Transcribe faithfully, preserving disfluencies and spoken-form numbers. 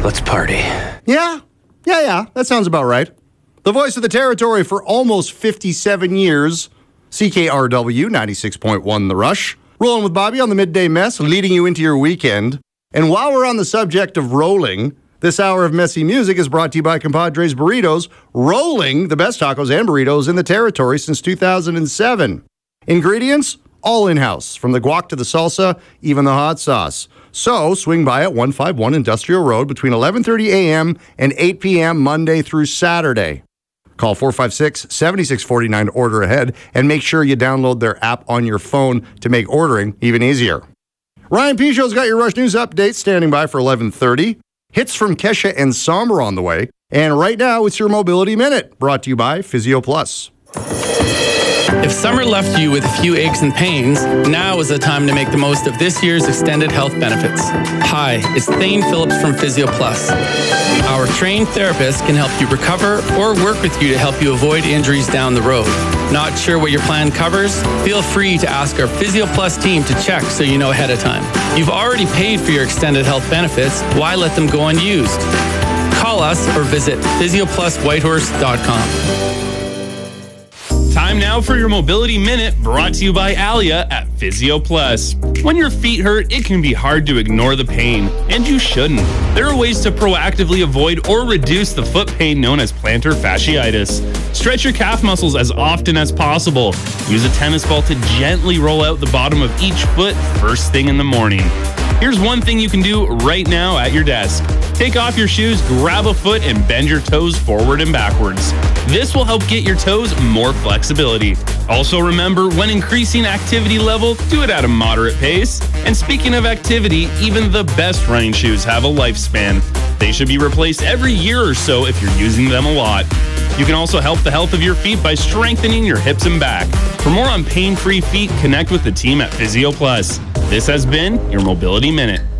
Let's party. Yeah, yeah, yeah, that sounds about right. The voice of the territory for almost fifty-seven years, C K R W ninety-six point one The Rush. Rolling with Bobby on the Midday Mess, leading you into your weekend. And while we're on the subject of rolling, this hour of messy music is brought to you by Compadres Burritos, rolling the best tacos and burritos in the territory since two thousand seven. Ingredients, all in-house, from the guac to the salsa, even the hot sauce. So swing by at one fifty-one Industrial Road between eleven thirty a.m. and eight p.m. Monday through Saturday. Call four five six, seven six four nine to order ahead, and make sure you download their app on your phone to make ordering even easier. Ryan Pichot's got your Rush News update standing by for eleven thirty. Hits from Kesha and Somber on the way. And right now, it's your Mobility Minute, brought to you by Physio Plus. If summer left you with a few aches and pains, now is the time to make the most of this year's extended health benefits. Hi, it's Thane Phillips from Physio Plus. Our trained therapists can help you recover or work with you to help you avoid injuries down the road. Not sure what your plan covers? Feel free to ask our Physio Plus team to check so you know ahead of time. You've already paid for your extended health benefits. Why let them go unused? Call us or visit physio plus whitehorse dot com. Time now for your Mobility Minute, brought to you by Alia at Physio Plus. When your feet hurt, it can be hard to ignore the pain, and you shouldn't. There are ways to proactively avoid or reduce the foot pain known as plantar fasciitis. Stretch your calf muscles as often as possible. Use a tennis ball to gently roll out the bottom of each foot first thing in the morning. Here's one thing you can do right now at your desk. Take off your shoes, grab a foot, and bend your toes forward and backwards. This will help get your toes more flexibility. Also remember, when increasing activity level, do it at a moderate pace. And speaking of activity, even the best running shoes have a lifespan. They should be replaced every year or so if you're using them a lot. You can also help the health of your feet by strengthening your hips and back. For more on pain-free feet, connect with the team at Physio Plus. This has been your Mobility Minute.